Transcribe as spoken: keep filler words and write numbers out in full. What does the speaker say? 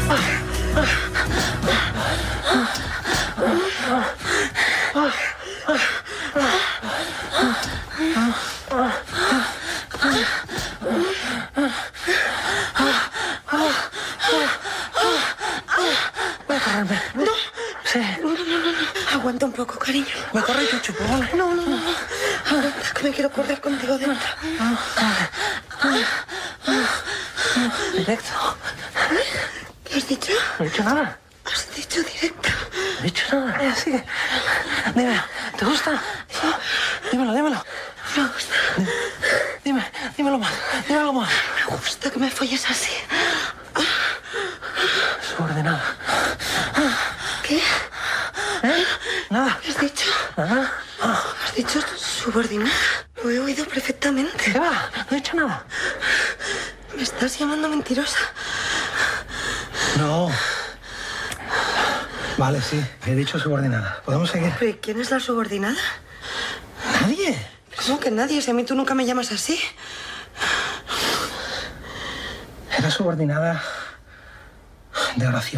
Voy a correrme. No. Sí. No, no, no, no. Aguanta un poco, cariño. Me corro y te chupo, ¿vale? No, no, no. Aguanta, que me quiero correr contigo dentro. Directo. ¿Qué has dicho? No he dicho nada. Has dicho directo. No he dicho nada. Mira, sigue. Dime, ¿te gusta? Dímelo, dímelo. Me gusta. Dime, dímelo más. Dímelo más. Me gusta que me folles así. Subordinada. ¿Qué? ¿Eh? Nada. ¿Qué has dicho? Nada. ¿Has dicho subordinada? Lo he oído perfectamente. ¿Qué va? No he dicho nada. ¿Me estás llamando mentirosa? No. Vale, sí. He dicho subordinada. ¿Podemos seguir? ¿Pero y quién es la subordinada? ¿Nadie? ¿Cómo que nadie? Si a mí tú nunca me llamas así. Era subordinada de oración.